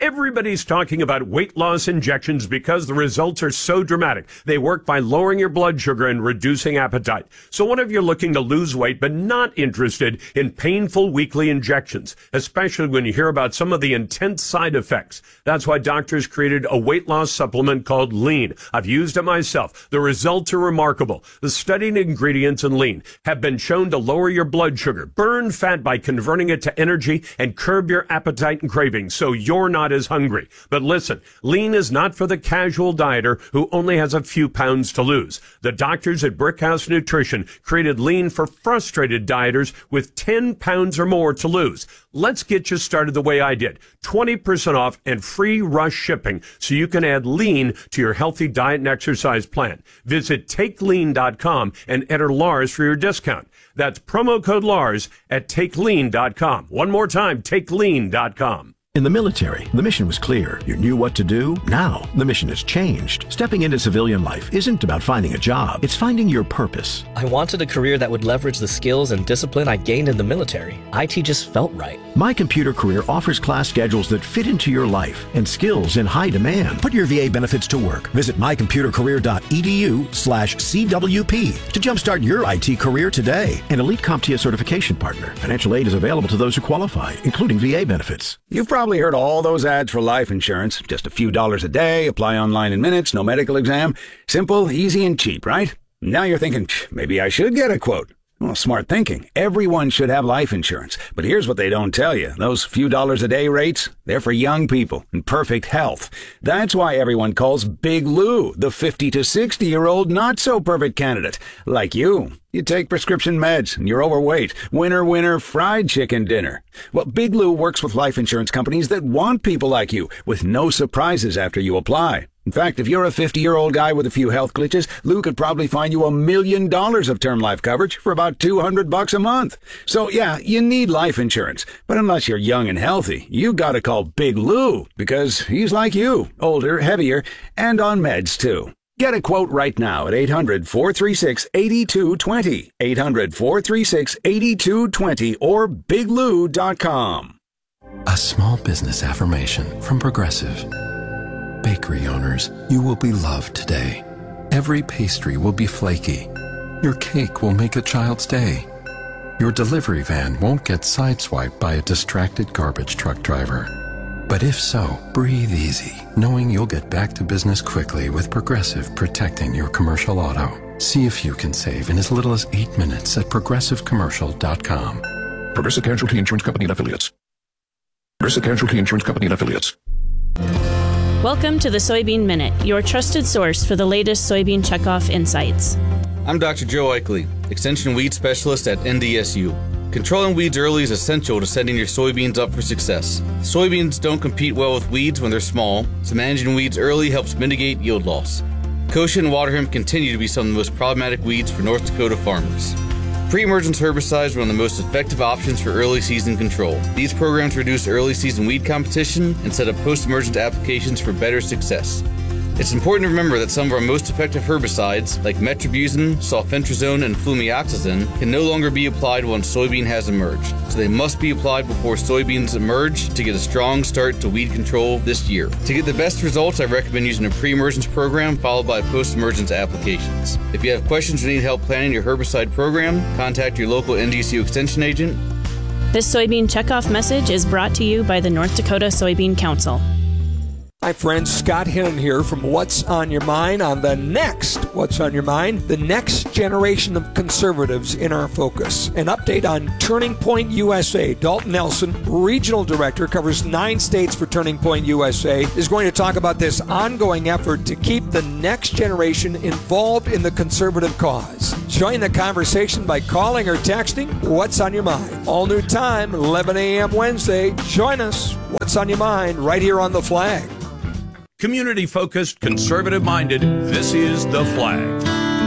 Everybody's talking about weight loss injections because the results are so dramatic. They work by lowering your blood sugar and reducing appetite. So what if you're looking to lose weight but not interested in painful weekly injections, especially when you hear about some of the intense side effects? That's why doctors created a weight loss supplement called Lean. I've used it myself. The results are remarkable. The studied ingredients in Lean have been shown to lower your blood sugar, burn fat by converting it to energy, and curb your appetite and cravings so you're not as hungry. But listen, Lean is not for the casual dieter who only has a few pounds to lose. The doctors at Brickhouse Nutrition created Lean for frustrated dieters with 10 pounds or more to lose. Let's get you started the way I did. 20% off and free rush shipping so you can add Lean to your healthy diet and exercise plan. Visit TakeLean.com and enter Lars for your discount. That's promo code Lars at TakeLean.com. One more time, TakeLean.com. In the military, the mission was clear. You knew what to do. Now, the mission has changed. Stepping into civilian life isn't about finding a job. It's finding your purpose. I wanted a career that would leverage the skills and discipline I gained in the military. IT just felt right. My Computer Career offers class schedules that fit into your life and skills in high demand. Put your VA benefits to work. Visit mycomputercareer.edu/CWP to jumpstart your IT career today. An elite CompTIA certification partner. Financial aid is available to those who qualify, including VA benefits. You've probably heard all those ads for life insurance. Just a few dollars a day, apply online in minutes, no medical exam. Simple, easy, and cheap, right? Now you're thinking, maybe I should get a quote. Well, smart thinking. Everyone should have life insurance. But here's what they don't tell you. Those few dollars a day rates, they're for young people in perfect health. That's why everyone calls Big Lou the 50 to 60-year-old not-so-perfect candidate. Like you. You take prescription meds and you're overweight. Winner, winner, fried chicken dinner. Well, Big Lou works with life insurance companies that want people like you with no surprises after you apply. In fact, if you're a 50-year-old guy with a few health glitches, Lou could probably find you $1 million of term life coverage for about $200 a month. So yeah, you need life insurance. But unless you're young and healthy, you gotta call Big Lou because he's like you, older, heavier, and on meds too. Get a quote right now at 800-436-8220, 800-436-8220, or biglou.com. A small business affirmation from Progressive. Bakery owners, you will be loved today. Every pastry will be flaky. Your cake will make a child's day. Your delivery van won't get sideswiped by a distracted garbage truck driver. But if so, breathe easy, knowing you'll get back to business quickly with Progressive protecting your commercial auto. See if you can save in as little as 8 minutes at progressivecommercial.com. Progressive Casualty Insurance Company and Affiliates. Progressive Casualty Insurance Company and Affiliates. Welcome to the Soybean Minute, your trusted source for the latest soybean checkoff insights. I'm Dr. Joe Eichley, Extension Weed Specialist at NDSU. Controlling weeds early is essential to setting your soybeans up for success. Soybeans don't compete well with weeds when they're small, so managing weeds early helps mitigate yield loss. Kochia and water hemp continue to be some of the most problematic weeds for North Dakota farmers. Pre-emergence herbicides are one of the most effective options for early season control. These programs reduce early season weed competition and set up post-emergent applications for better success. It's important to remember that some of our most effective herbicides, like metribuzin, sulfentrazone, and flumioxazin, can no longer be applied once soybean has emerged, so they must be applied before soybeans emerge to get a strong start to weed control this year. To get the best results, I recommend using a pre-emergence program followed by post-emergence applications. If you have questions or need help planning your herbicide program, contact your local NDSU Extension agent. This soybean checkoff message is brought to you by the North Dakota Soybean Council. Hi friends, Scott Hinnon here from What's on Your Mind on the next What's on Your Mind, the next generation of conservatives in our focus. An update on Turning Point USA. Dalton Nelson, Regional Director, covers 9 states for Turning Point USA, is going to talk about this ongoing effort to keep the next generation involved in the conservative cause. Join the conversation by calling or texting What's on Your Mind. All new time, 11 a.m. Wednesday. Join us. What's on Your Mind right here on The Flag. Community-focused, conservative-minded, this is The Flag.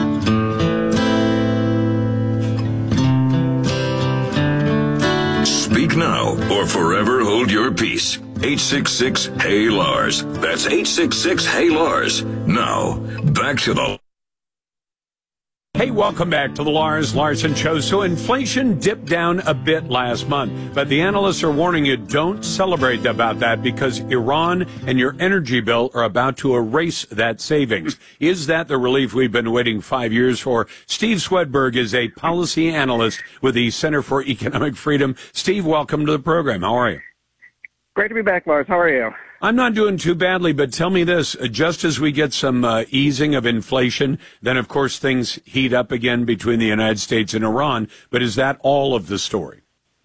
Speak now or forever hold your peace. 866-HEY-LARS. That's 866-HEY-LARS. Now, back to the Hey, welcome back to the Lars Larson Show. So inflation dipped down a bit last month, but the analysts are warning you don't celebrate about that because Iran and your energy bill are about to erase that savings. Is that the relief we've been waiting 5 years for? Steve Swedberg is a policy analyst with the Center for Economic Freedom. Steve, welcome to the program. How are you? Great to be back, Lars. How are you? I'm not doing too badly, but tell me this. Just as we get some easing of inflation, then, of course, things heat up again between the United States and Iran. But is that all of the story?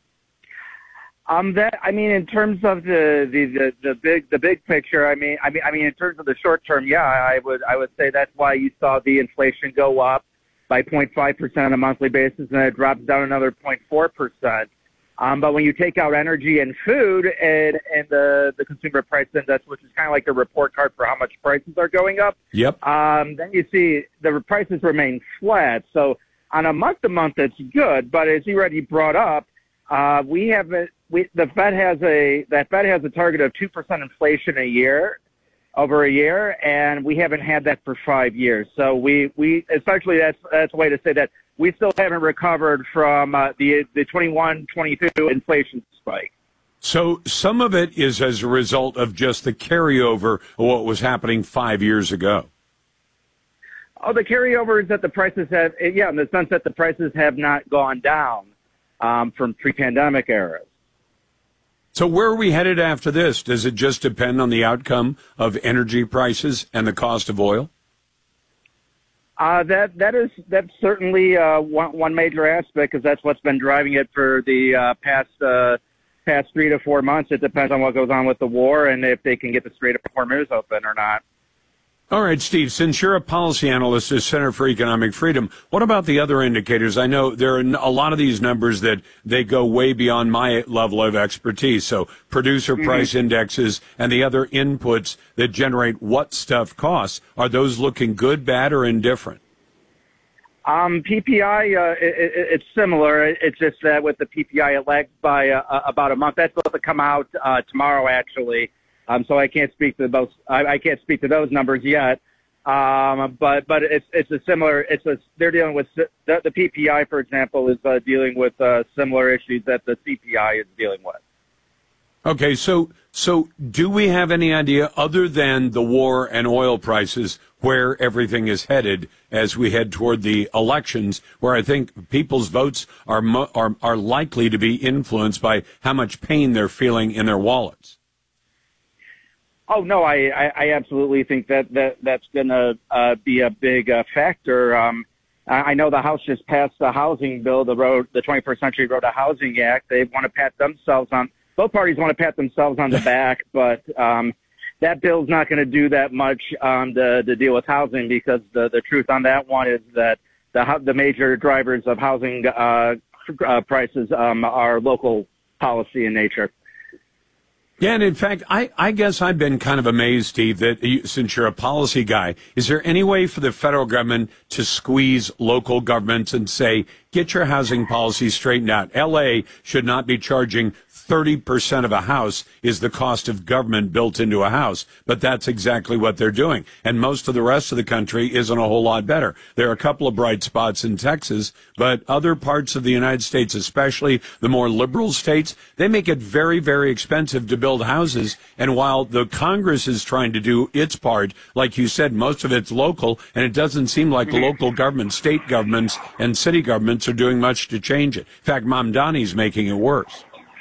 In terms of the big picture, I mean, in terms of the short term, yeah, I would say that's why you saw the inflation go up by 0.5% on a monthly basis, and it drops down another 0.4%. But when you take out energy and food and the consumer price index, which is kind of like the report card for how much prices are going up, yep. Then you see the prices remain flat. So on a month-to-month, it's good. But as you already brought up, the Fed has a target of 2% inflation over a year, and we haven't had that for 5 years. So we essentially that's a way to say that we still haven't recovered from the 21-22 inflation spike. So some of it is as a result of just the carryover of what was happening 5 years ago. Oh, the carryover is that the prices have, in the sense that the prices have not gone down from pre-pandemic eras. So where are we headed after this? Does it just depend on the outcome of energy prices and the cost of oil? That's certainly one major aspect, because that's what's been driving it for the past 3 to 4 months. It depends on what goes on with the war and if they can get the Strait of Hormuz open or not. All right, Steve, since you're a policy analyst at Center for Economic Freedom, what about the other indicators? I know there are a lot of these numbers that they go way beyond my level of expertise. So producer price indexes and the other inputs that generate what stuff costs, are those looking good, bad, or indifferent? PPI, it's similar. It's just that with the PPI, it lags by about a month. That's supposed to come out tomorrow, actually. So I can't speak to those. I can't speak to those numbers yet. But it's a similar. They're dealing with the PPI, for example, is dealing with similar issues that the CPI is dealing with. Okay, so do we have any idea, other than the war and oil prices, where everything is headed as we head toward the elections, where I think people's votes are likely to be influenced by how much pain they're feeling in their wallets? Oh no, I absolutely think that's going to be a big factor. I know the House just passed the housing bill, the 21st Century Road to Housing Act. They want to pat themselves on. Both parties want to pat themselves on the back, but that bill's not going to do that much to deal with housing, because the truth on that one is that the major drivers of housing prices are local policy in nature. Yeah, and in fact, I guess I've been kind of amazed, Steve, that since you're a policy guy, is there any way for the federal government to squeeze local governments and say, get your housing policy straightened out? L.A. should not be charging 30% of a house is the cost of government built into a house, but that's exactly what they're doing. And most of the rest of the country isn't a whole lot better. There are a couple of bright spots in Texas, but other parts of the United States, especially the more liberal states, they make it very, very expensive to build houses. And while the Congress is trying to do its part, like you said, most of it's local, and it doesn't seem like the local government, state governments, and city governments are doing much to change it. In fact, Mamdani's making it worse.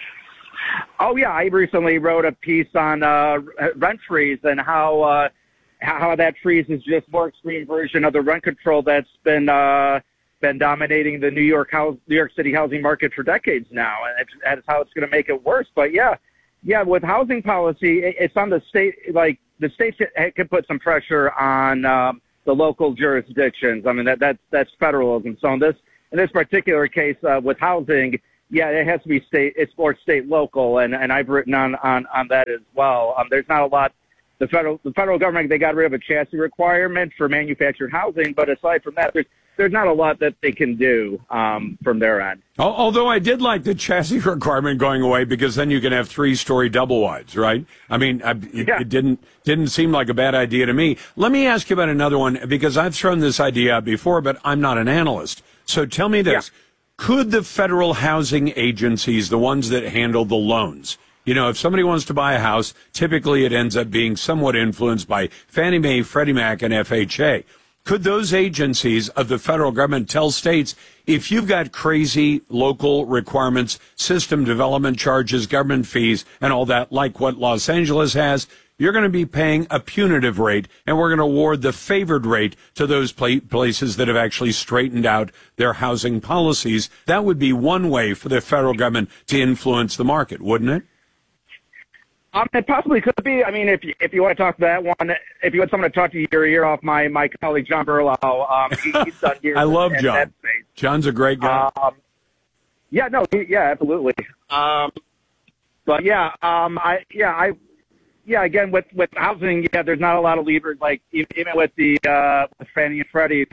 Oh yeah, I recently wrote a piece on rent freeze and how that freeze is just more extreme version of the rent control that's been dominating the New York City housing market for decades now, and that's how it's going to make it worse. But yeah, with housing policy, it's on the state. Like the states can put some pressure on the local jurisdictions. I mean that's federalism. So in this particular case with housing. Yeah, it has to be state. It's more state local, and I've written on that as well. There's not a lot. The federal government, they got rid of a chassis requirement for manufactured housing, but aside from that, there's not a lot that they can do from their end. Although I did like the chassis requirement going away, because then you can have 3-story double wides, right? I mean, it didn't seem like a bad idea to me. Let me ask you about another one, because I've thrown this idea out before, but I'm not an analyst. So tell me this. Yeah. Could the federal housing agencies, the ones that handle the loans, you know, if somebody wants to buy a house, typically it ends up being somewhat influenced by Fannie Mae, Freddie Mac, and FHA. Could those agencies of the federal government tell states, if you've got crazy local requirements, system development charges, government fees, and all that, like what Los Angeles has, you're going to be paying a punitive rate, and we're going to award the favored rate to those places that have actually straightened out their housing policies? That would be one way for the federal government to influence the market, wouldn't it? It possibly could be. I mean, if you want to talk to that one, if you want someone to talk to your ear off, my colleague John Berlau, he's done years. I love John. John's a great guy. Absolutely. Again, with housing, there's not a lot of levers. Like even with the with Fannie and Freddie,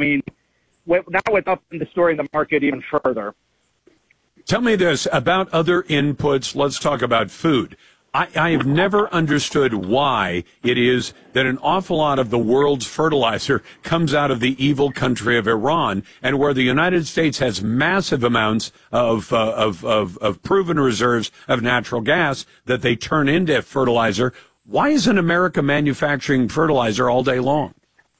now with up in distorting the market even further. Tell me this about other inputs. Let's talk about food. I have never understood why it is that an awful lot of the world's fertilizer comes out of the evil country of Iran, and where the United States has massive amounts of proven reserves of natural gas that they turn into fertilizer. Why isn't America manufacturing fertilizer all day long?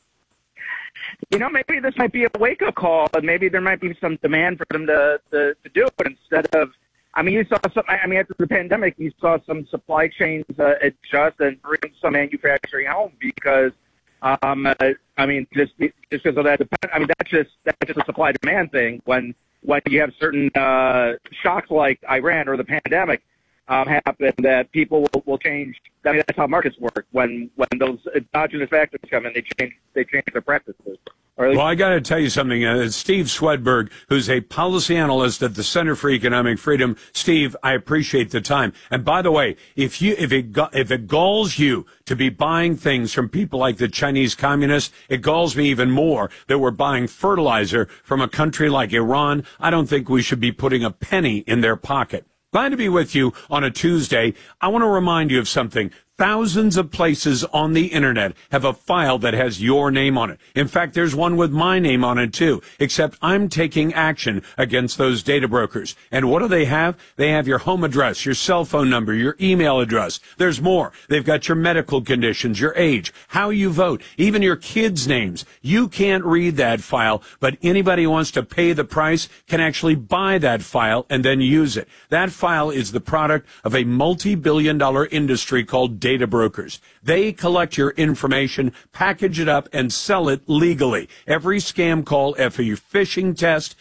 You know, maybe this might be a wake-up call, and maybe there might be some demand for them to do it instead of. I mean, after the pandemic, you saw some supply chains adjust and bring some manufacturing home because, just because of that. That's just a supply demand thing. When you have certain shocks like Iran or the pandemic happen, that people will change. I mean, that's how markets work. When those exogenous factors come in, they change their practices. Well, I got to tell you something. Steve Swedberg, who's a policy analyst at the Center for Economic Freedom. Steve, I appreciate the time. And by the way, if it galls you to be buying things from people like the Chinese communists, it galls me even more that we're buying fertilizer from a country like Iran. I don't think we should be putting a penny in their pocket. Glad to be with you on a Tuesday. I want to remind you of something. Thousands of places on the internet have a file that has your name on it. In fact, there's one with my name on it too, except I'm taking action against those data brokers. And what do they have? They have your home address, your cell phone number, your email address. There's more. They've got your medical conditions, your age, how you vote, even your kids' names. You can't read that file, but anybody who wants to pay the price can actually buy that file and then use it. That file is the product of a multi-billion-dollar industry called data brokers. They collect your information, package it up, and sell it legally. Every scam call, every phishing text,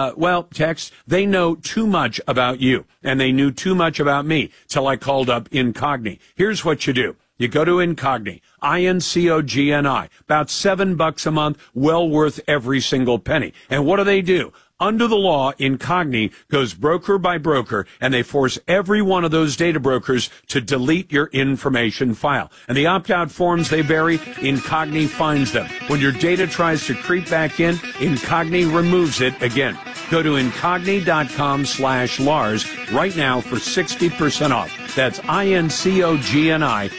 they know too much about you, and they knew too much about me till I called up Incogni. Here's what you do. You go to Incogni, INCOGNI, about $7 a month, well worth every single penny. And what do? Under the law, Incogni goes broker by broker, and they force every one of those data brokers to delete your information file. And the opt-out forms they bury, Incogni finds them. When your data tries to creep back in, Incogni removes it again. Go to Incogni.com/Lars right now for 60% off. That's INCOGNI,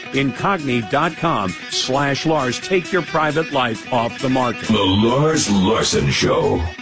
Incogni.com/Lars. Take your private life off the market. The Lars Larson Show.